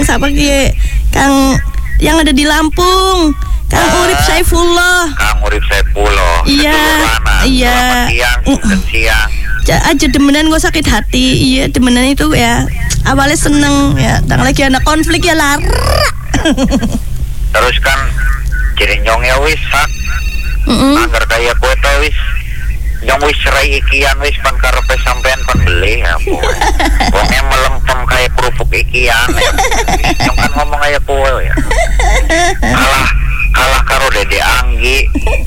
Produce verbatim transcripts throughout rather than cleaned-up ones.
siapa ki? Kang yang ada di Lampung. Kang uh, Urip Saifullah. Kang Urip Saifullah. Iya. Iya. Siang, uh, siang. Aja demenan gue sakit hati. Iya, demenan itu ya. Awalnya seneng ya, tang lagi ada konflik ya lara. Terus kan jadi nyong ya wis sak. Mm-hmm. Agar kaya kue teh wis nyong wis cerai ikian wis pan karepe sampean pan beli ya. Wongnya melempem kayak kerupuk ikian ya. Nyong kan ngomong kayak kue ya. Kalah kalah karo Dede Anggi.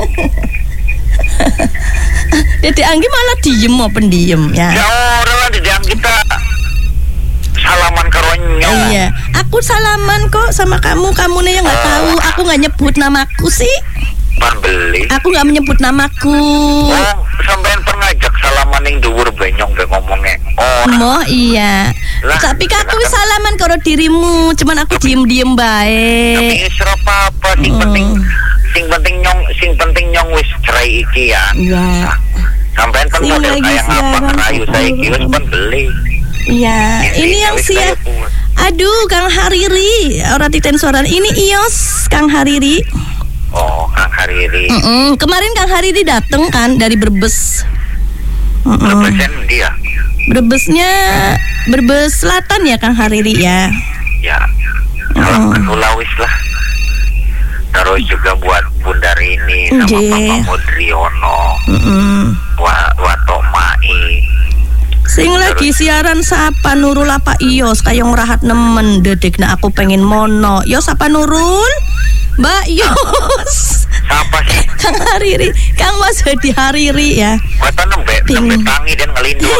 Dede Anggi malah diem mau pendiem ya. Ya orang lah Dede Anggi kita salaman karo nyong. Iya, aku salaman kok sama kamu. Kamu nih yang nggak uh, tahu. Aku nggak nyebut namaku sih. Pan beli. Aku nggak menyebut namaku. Oh, sampean pengajak salaman yang dhuwur benyong deh ngomongnya. Oh, oh iya. Lah, tapi kan aku salaman karo dirimu. Cuman aku diem-diem baik. Tapi isra apa-apa. Sing oh. penting, sing penting nyong, sing penting nyong wis cerai iki ya. Iya. Sampean kan model kayak ngapa ngerayu saya iki wis pan beli. Iya. Ini yang sia. Aduh, Kang Hariri, ora titen soran. Ini Ios, Kang Hariri. Oh, Kang Hariri. Mm-mm. Kemarin Kang Hariri dateng kan dari Brebes. Brebesnya dia. Brebesnya Brebes Selatan ya Kang Hariri ya. Ya. Kalau mm. Sulawis lah. Terus juga buat Bunda Rini sama J. Papa Mudriono. Wa Wato Mai. Sing lagi siaran sapa Nurul apa Ios kayong rahat nemen dedek na aku pengen mono. Yos apa Nurul? Mbak Yos. Siapa sih? Kang Hariri, Kang Mas Hadi Hariri ya. Kata nembe, nembe tangi dan ngelindur.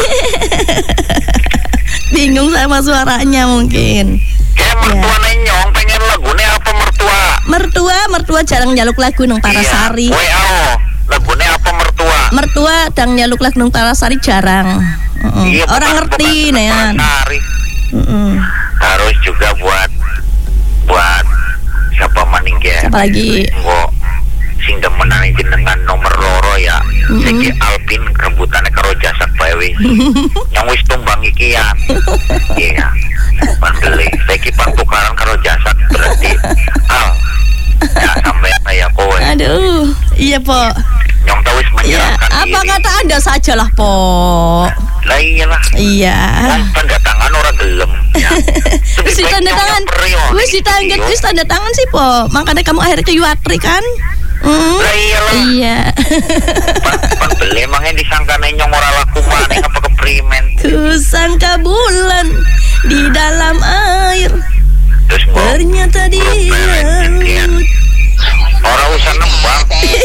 Bingung sama suaranya mungkin. Kayak mertua ya. Nyong pengen lagune apa mertua? Mertua, mertua jarang nyaluk lagu nang Tarasari. Iya, W A O. Lagune apa mertua? Mertua dang nyaluk lagu nang Tarasari jarang. Uh-uh. Iya, orang bukan, ngerti nih. Uh-uh. Terus juga buat buat siapa maning ya? Siapa lagi? Nggo sing demenan jenengan nomor loro ya. Mm-hmm. Segi Alpin rebutannya karo Jasak bae. Yang wis tumbang iki ya. Iya. Pan beli. Segi pan tukaran karo Jasak berarti Al. Ya sampai kayak kowe. Aduh, iya, Po. Yang tahu wis menyerahkan ya, apa diri. kata Anda sajalah, Po. Lah iyalah. Iya. Wong tanda tangan ora gelem ya. Wis tanda tangan. Wis ditangget, wis tanda tangan sih, Po. Makanya kamu akhirnya ke Yuatri kan? Mm. Lah iyalah. Iya. Pan, pan beli emangnya disangkane nyong ora laku maning apa keprimen. Kusangka bulan di dalam air. Terus ternyata di laut. Ora usah nembang.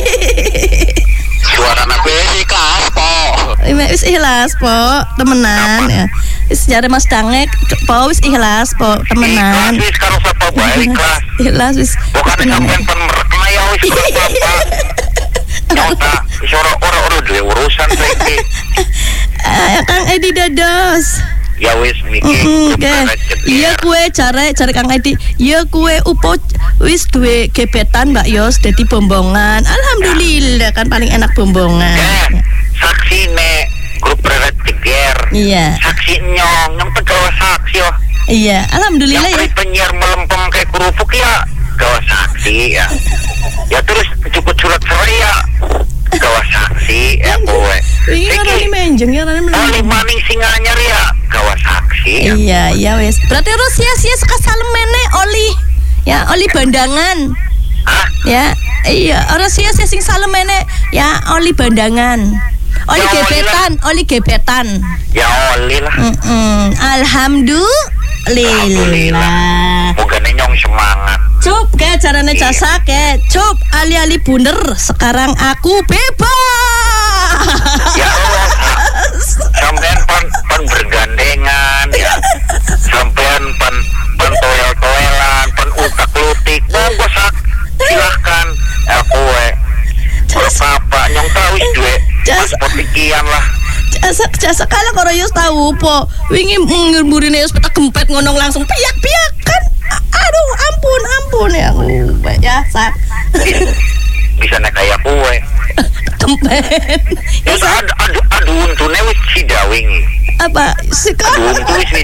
Suara nabi ikhlas, Po. Wis ikhlas, Po, temenan ya. Wis jare Mas Dangek, Po wis ikhlas, Po, temenan. Ikhlas wis karo sapa bae ikhlas. Ikhlas wis. Bukan sampean pen merekna ya wis apa. Nyata, wis ora-ora duwe urusan saiki. Ah, Kang Edi dados. Ya wis mikir. Mm-hmm, iya kue cari cari Kang Edi. Iya kue upo wis duwe gebetan Mbak Yos dadi bombongan. Alhamdulillah ya. Kan paling enak bombongan. Ya, saksi nek grup Reret Jeger. Iya. Saksi nyong, nyong tegawa saksi yo. Iya, alhamdulillah yang ya. Penyiar melempem kayak kerupuk ya, gawa saksi ya. Ya terus cukup surat cerai ya. Gawa saksi ya kowe. Iki ngarani menjeng ya ngarani menjeng. Oli maning sing anyar ya gawa saksi. Ya. Iya, iya wes. Berarti ro sia-sia sekasalemene oli. Ya, oli bandangan. Hah? Ya, iya, ora sia-sia sing salemene ya oli bandangan. Oli ya, gebetan, oli, oli gebetan. Ya oli lah. Mm-mm. Alhamdulillah. Alhamdulillah. Bukan nyong semangat. Cup kayak caranya jasa kayak cup ali-ali bunder sekarang aku bebas. Ya Allah, sampean pan pan bergandengan ya, sampean pan pan toel-toelan, pan utak-lutik, monggo sak silahkan aku we. Apa nyong tahu duwe paspor pikian lah. Jasa jasa kala karo yo tahu po wingi ngurmurine yo petak gempet ngonong langsung piyak-piyak kan. Aduh, ampun, ampun ya aku. Ya, sak. Bisa nek kaya kowe. Kempet. Ya sak aduh aduh untune wis sida wingi. Apa? Sika. Aduh untu wis sida.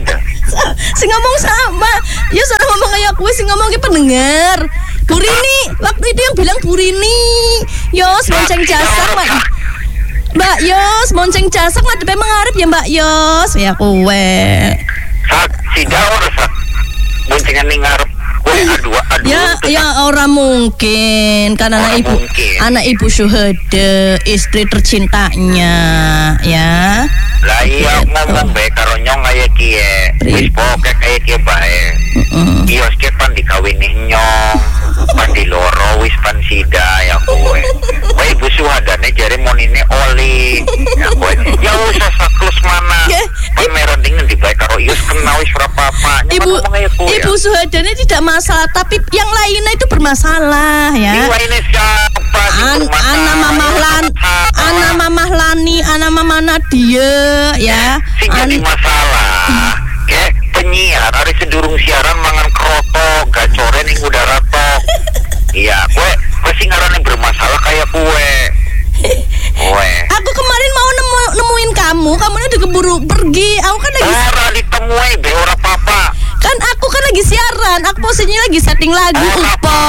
Sing ngomong sama. Ya suara ngomong kayak kowe sing ngomong ki pendengar. Bu Rini, waktu itu yang bilang Bu Rini. Yos monceng jasa, Mbak. Mbak Yos monceng jasa ngadepe mengarep ya Mbak Yos. Ya kowe. Sak sida ora sak. Boncengan ning ngarep. Kowe adu adu. Ya ya ora mungkin kan anak ibu mungkin. anak ibu syuhada, istri tercintanya, ya. Lah iya ngomong bae karo nyong kaya kiye. Wis pokoke kaya kiye bae. Heeh. Iya sik pan dikawini nyong. Pan di loro wis pan sida ya kowe. Kowe ibu suhadane jare monine oli. Ya kowe. Ya usah saklus mana. Pameran dengan di bae karo ius kena wis ora apa-apa. Ibu Ibu Suhadane tidak masalah, tapi yang lainnya itu bermasalah ya. Yang lainnya siapa? An Ana Mamah Lan, Ana Mamah Lani, Ana Mamah Nadia ya. Sing jadi masalah. Ke penyiar hari sedurung siaran mangan kroto, gacoren ning udara tok. Iya, kowe kowe sing ngarane bermasalah kayak kowe. Kowe. Aku kemarin mau nemu, nemuin kamu, kamu udah keburu pergi. Aku kan lagi ora ditemui be ora apa-apa. Kan aku kan lagi siaran, aku posisinya lagi setting lagu Upo.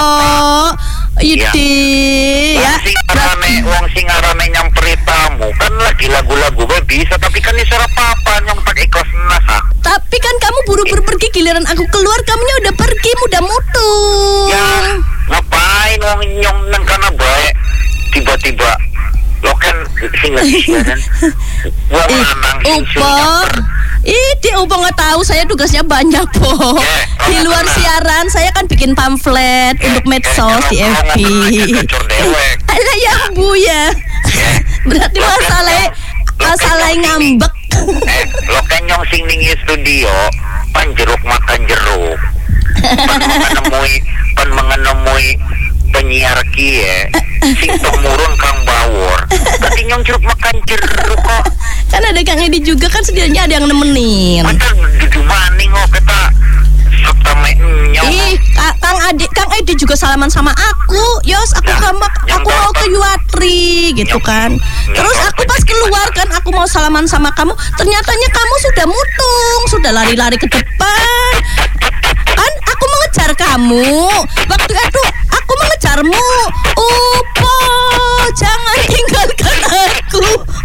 Idi ya. Sing ngarane wong sing ngarane nyamperi tamu kan lagi lagu-lagu be bisa, tapi kan iso ora apa-apa nyong tak ikhlas nasa. Tapi kan kamu buru-buru pergi, giliran aku keluar kamunya udah pergi mudah mutu. Ya, ngapain wong nyong nang kana bae tiba-tiba lo kan sing lagi siaran. Wong lanang sing Upo. Ih, Upo nggak tahu, saya tugasnya banyak po. Yeah, di luar karena, siaran saya kan bikin pamflet yeah, untuk medsos di F B. Ada yang bu ya. Yeah. Berarti masalah masalah ngambek. Eh, lo kan nyong sing ning studio, pan jeruk makan jeruk. Pan mengemui, pan mengemui penyiar kie, sing temurun Kang Bawor. Tadi nyong jeruk makan jeruk kok. Kan ada Kang Edi juga kan, setidaknya ada yang nemenin. Macam dudu maning kok kita sabta me nyong. Ih, Ka- Kang Adi, Kang Edi juga salaman sama aku. Yos, aku Nah, kamu, aku nyong mau ke tahu. Yuwatri gitu Nyong- kan. nyong Terus tahu aku apa pas jadi keluar masalah. kan, aku mau salaman sama kamu. Ternyatanya kamu sudah mutung, sudah lari-lari ke depan. Kan aku mengejar kamu. Waktu itu aku mengejarmu. Upo, jangan tinggalkan aku.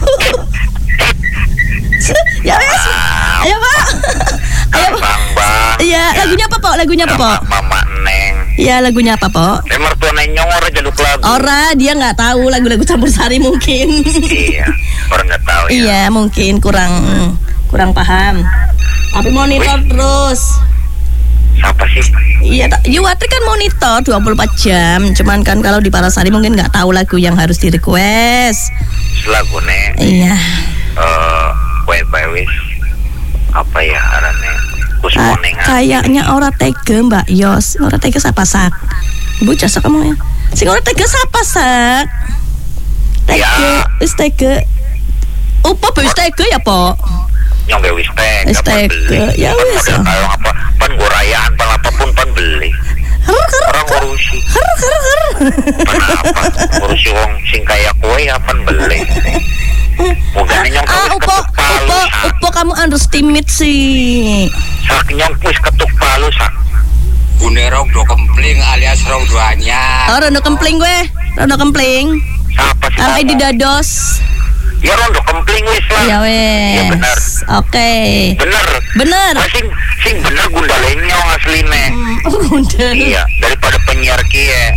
Ya wes, ayo Pak. Ayo. Bang Bang. Iya, lagunya apa Pak? Lagunya apa Pak? Mama Neng. Iya, lagunya apa Pak? Eh mertuane nyong ora jaluk lagu. Ora, dia nggak tahu lagu-lagu campur sari mungkin. Iya, orang nggak tahu ya. Iya, mungkin kurang kurang paham. Tapi monitor Wih. terus. Siapa sih? Iya, tak- Yuwatri kan monitor dua puluh empat jam. Cuman kan kalau di Parasari mungkin nggak tahu lagu yang harus di request. Lagune Iya. eh kue wis apa ya arane Ka- kusmonengan. kayaknya ora tega Mbak Yos. Ora tega siapa sak? Ibu jasa kamu ya. Sing ora tega siapa sak? Tega, Ya. wis tega. Upo wis tega ya, Po? Nyong ge wis teh Wis kapan tega. beli. Ya Pan wis. model kayak apa? Pan gorayaan pan apapun pan beli. Her her Orang ngurusi. her her her. Pan apa? Ngurusi wong sing kaya kowe ya pan beli. Mugane nyong Ah, wis Upo, ketuk palu Upo, sak. Upo kamu underestimate sih. Sak nyong wis ketuk palu sak. Bunerong do kempling alias rong do anyar. Oh, rondo kempling gue. Rondo kempling. Siapa sih? Kang Edi ngomong? Dados. Ya rondo kempling wis lah. Ya wes. Ya benar. Oke. Bener. Bener. Wah, sing sing bener gundalen nyong asline. Oh, udah. Iya, daripada penyiar kie.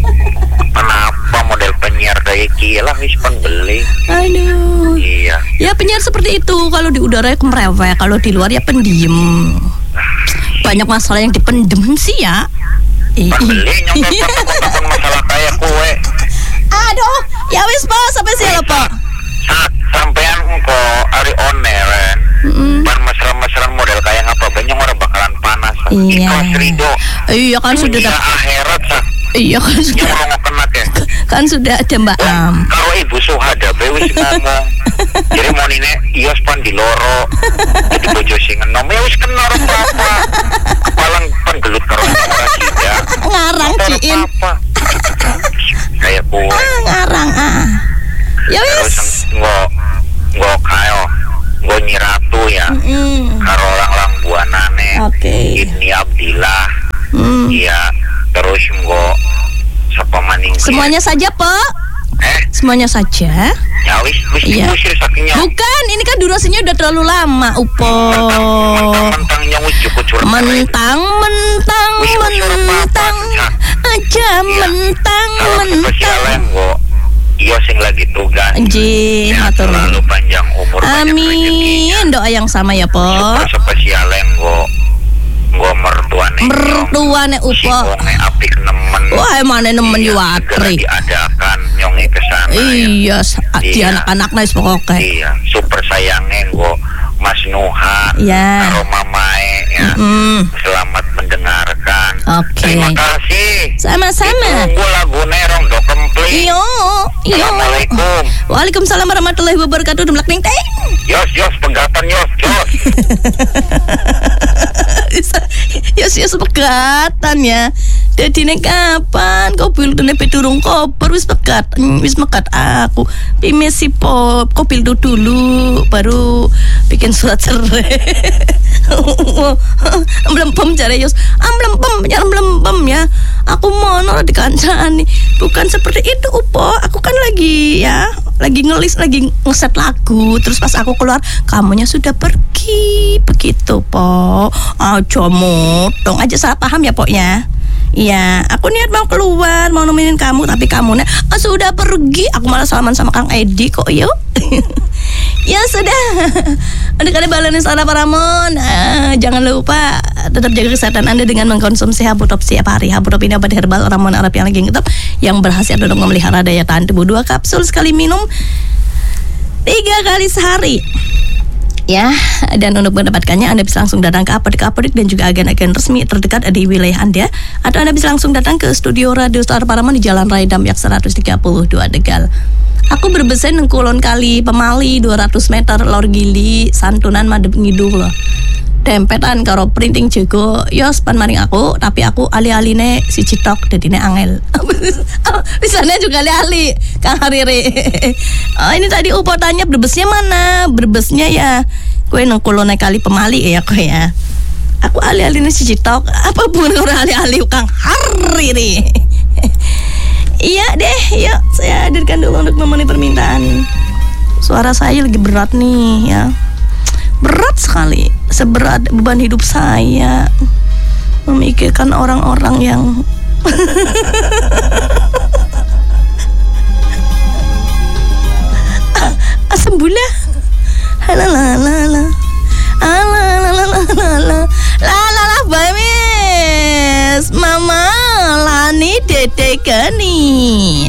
Kenapa model penyiar kayak kie lah wis pan beli. Aduh. Iya. Ya penyiar seperti itu, kalau di udara ya kemerewek, kalau di luar ya pendiam. Banyak masalah yang dipendem sih ya. Pan beli nyong kan masalah kayak kue. Aduh, ya wis Po, sampai sih lo Po. Saat sampean engko ari oneren. Mm-mm. Pan mesra-mesran model kayak apa benyong ora bakalan panas. Iya. Ikhlas ridho. Iya kan sudah Dunia ada, akhirat sak. iya kan sudah, Nyong ora kena ke. kan sudah ada Mbak Am. Kalau ibu Suhada be wis ngomong. Jadi monine ios pan di loro. Jadi bojo sing enom ya wis kena ora apa-apa. Palang pan gelut karo ora sida. Ngarang Ciin. Apa? Kayak kue. Ah, ngarang ah. Ya Terus wis. nggo nggo kayo nggo nyiratu ya. Mm. Karo orang-orang buanane Iya, terus nggo sapa maning. Semuanya saja, Pak. Eh? Semuanya saja. Ya wis, wis Iya. diusir saking nyong. Bukan, ini kan durasinya udah terlalu lama, Upo. Mentang-mentang nyong wis cukup curhat. Mentang, mentang, Wis wis ora apa-apa, mentang Cak. aja, mentang, Salam mentang. spesialen nggo. Iya sing lagi tugas. Anjing, Ya, matur selalu nuwun. panjang umur, banyak rezekinya. Amin, doa yang sama ya, Po. Super spesialen nggo nggo mertuane nyong. Mertuane Si Upo. wonge apik nemen. Wah, emane nemen Iya, yuwatri. segera diadakan nyonge kesana ya. Iya, sa- di Iya. anak-anak nice pokoknya. Iya, super sayangnya nggo Mas Nuha Iya. karo mamae ya. Mm. Selamat mendengarkan. Oke. Terima kasih. Sama-sama. Tunggu lagu Rondo Kempling. Iyo, iyo. Assalamualaikum. Waalaikumsalam warahmatullahi wabarakatuh. Demlak ting ting. Yos, yos, pegatan yos, yos. Yos yos pegatan ya. Jadi nek kapan kau bil dene piturung koper wis pegat, Hmm, wis megat aku. Pimesi pop, kau bil dulu baru bikin surat cerai. Mlempem jare Yos. Ah mlempem, ya mlempem ya. Aku mono dikancani. Bukan seperti itu, Upo. Aku kan lagi ya, lagi ngelis, lagi ngeset lagu. Terus pas aku keluar, kamunya sudah pergi. Begitu, Po. Aja motong aja, salah paham ya, poknya. Iya, aku niat mau keluar, mau nemenin kamu, tapi kamu ah, sudah pergi. Aku malah salaman sama Kang Edi kok, yuk. Ya sudah. Ada kali balanin sana Pak Ramon. Ah, jangan lupa tetap jaga kesehatan Anda dengan mengkonsumsi Habutop setiap hari. Habutop ini obat herbal Ramon Arab yang lagi ngetop, yang berhasil untuk memelihara daya tahan tubuh. Dua kapsul sekali minum, tiga kali sehari. Ya, dan untuk mendapatkannya Anda bisa langsung datang ke apotek-apotek dan juga agen-agen resmi terdekat di wilayah Anda, atau Anda bisa langsung datang ke studio Radio Star Paramount di Jalan Raya Damyak seratus tiga puluh dua Tegal. Aku berbesen nang Kulon Kali Pemali dua ratus meter Lor Gili Santunan Madep Ngidul loh. Dempetan karo printing jago yos pan maring aku, tapi aku ali-aline si citok dadine angel. Bisanya juga ali-ali Kang Hariri. Oh, ini tadi Upo tanya brebesnya mana? Brebesnya ya kue nang Kulon Kali Pemali ya kue ya. Aku ali-aline si citok. Apa pun orang ali-ali Kang Hariri. Iya deh, yuk saya hadirkan dulu untuk memenuhi permintaan. Suara saya lagi berat nih ya. Berat sekali, seberat beban hidup saya memikirkan orang-orang yang asam gula. Halalala. Halalala. Lalala bamis. Mama Lani Dede Gani.